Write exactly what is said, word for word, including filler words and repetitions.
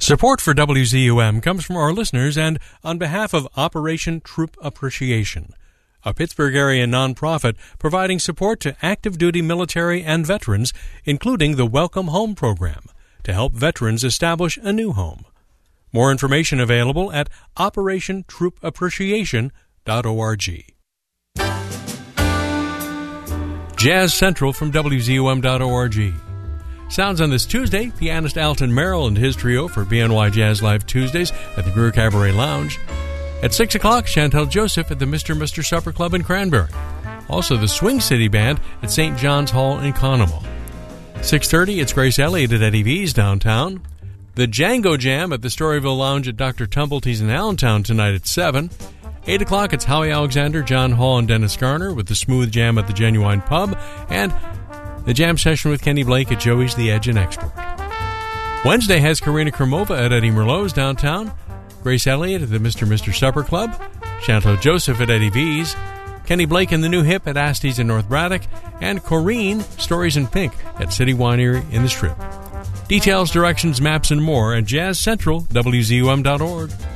Support for W Z U M comes from our listeners and on behalf of Operation Troop Appreciation, a Pittsburgh area nonprofit providing support to active duty military and veterans, including the Welcome Home program, to help veterans establish a new home. More information available at operation troop appreciation dot org. Jazz Central from W Z U M dot org. Sounds on this Tuesday, pianist Alton Merrill and his trio for B N Y Jazz Live Tuesdays at the Greer Cabaret Lounge. At six o'clock, Chantel Joseph at the Mister Mister Supper Club in Cranberry. Also, the Swing City Band at Saint John's Hall in Conemaugh. six thirty, it's Grace Elliott at Eddie V's downtown. The Django Jam at the Storyville Lounge at Doctor Tumblety's in Allentown tonight at seven. eight o'clock, it's Howie Alexander, John Hall, and Dennis Garner with the Smooth Jam at the Genuine Pub. And the jam session with Kenny Blake at Joey's The Edge and Export. Wednesday has Karina Kremova at Eddie Merlot's downtown, Grace Elliott at the Mister Mister Supper Club, Chantal Joseph at Eddie V's, Kenny Blake and the New Hip at Asti's in North Braddock, and Corrine, Stories in Pink at City Winery in the Strip. Details, directions, maps, and more at Jazz Central, W Z U M dot org.